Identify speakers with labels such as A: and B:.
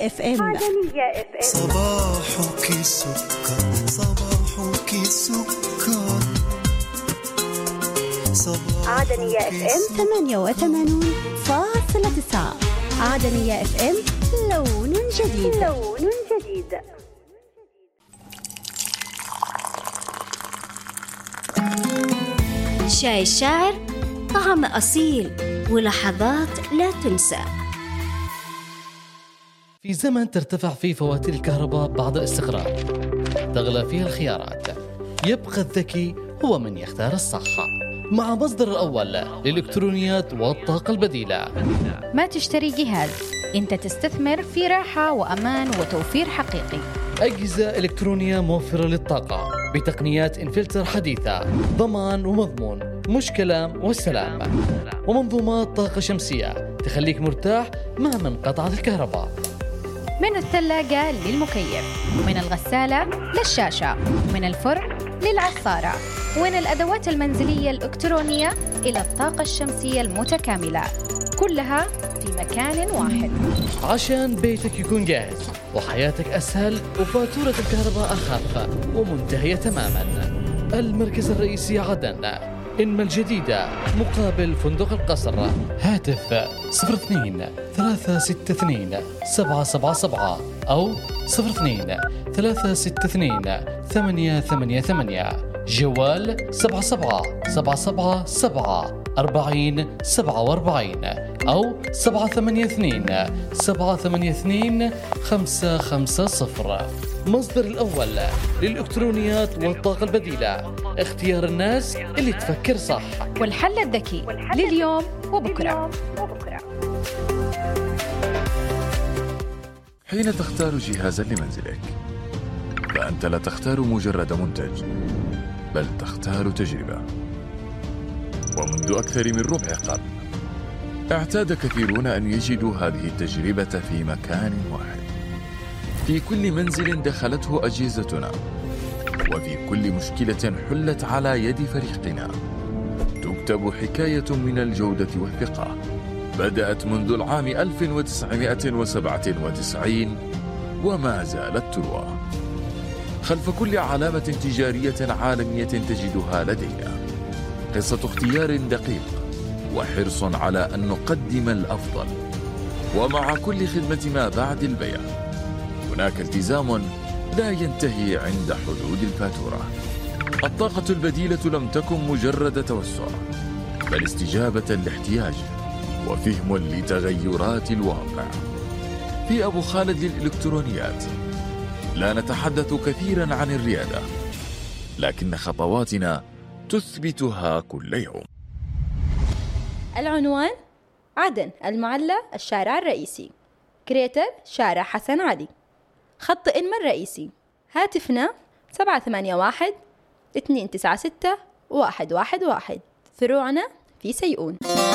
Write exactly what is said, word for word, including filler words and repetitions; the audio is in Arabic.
A: اف ام.
B: عدنية اف ام.
C: صباحك سكر، صباحك سكر،
B: عدنية اف ام
A: ثمانية وثمانين فاصلة تسعة. عدنية اف ام، لون جديد.
B: لون جديد.
D: شاي الشاعر، طعم أصيل ولحظات لا تنسى.
E: في زمن ترتفع فيه فواتير الكهرباء بعد استقرار، تغلى فيها الخيارات، يبقى الذكي هو من يختار الصح. مع مصدر الأول للإلكترونيات والطاقة البديلة.
F: ما تشتري جهاز، أنت تستثمر في راحة وأمان وتوفير حقيقي.
E: أجهزة إلكترونية موفرة للطاقة بتقنيات انفلتر حديثة، ضمان ومضمون، مش كلام والسلام. ومنظومات طاقة شمسية تخليك مرتاح مهما انقطعت الكهرباء.
F: من الثلاجة للمكيف، ومن الغسالة للشاشة، ومن الفرن للعصارة، ومن الأدوات المنزلية الإلكترونية إلى الطاقة الشمسية المتكاملة، كلها في مكان واحد.
E: عشان بيتك يكون جاهز وحياتك أسهل وفاتورة الكهرباء أخف ومنتهية تماما. المركز الرئيسي عدن، إنما الجديدة مقابل فندق القصر. هاتف صفر اثنين ثلاثة ستة اثنين سبعة سبعة سبعة أو صفر اثنين ثلاثة ستة اثنين ثمانية ثمانية ثمانية. جوال سبعة سبعة سبعة سبعة سبعة أربعين سبعة وأربعين أو سبعة ثمانية اثنين سبعة ثمانية اثنين خمسة خمسة صفر. مصدر الأول للإلكترونيات والطاقة البديلة، اختيار الناس اللي تفكر صح.
F: والحل الذكي لليوم وبكرة.
G: حين تختار جهازا لمنزلك، فأنت لا تختار مجرد منتج، بل تختار تجربة. ومنذ أكثر من ربع قرن اعتاد كثيرون أن يجدوا هذه التجربة في مكان واحد، في كل منزل دخلته أجهزتنا، وفي كل مشكلة حلت على يد فريقنا. تكتب حكاية من الجودة والثقة بدأت منذ العام ألف وتسعمائة وسبعة وتسعين وما زالت تروى. خلف كل علامة تجارية عالمية تجدها لدينا قصة اختيار دقيق وحرص على أن نقدم الأفضل. ومع كل خدمة ما بعد البيع هناك التزام لا ينتهي عند حدود الفاتورة. الطاقة البديلة لم تكن مجرد توسع، بل استجابة لاحتياج وفهم لتغيرات الواقع. في أبو خالد للإلكترونيات لا نتحدث كثيرا عن الريادة، لكن خطواتنا تثبتها كل يوم.
H: العنوان: عدن، المعلى، الشارع الرئيسي. كريتر: شارع حسن علي. خط إنما الرئيسي. هاتفنا سبعة ثمانية واحد اثنين تسعة ستة واحد واحد واحد. فروعنا في سيئون.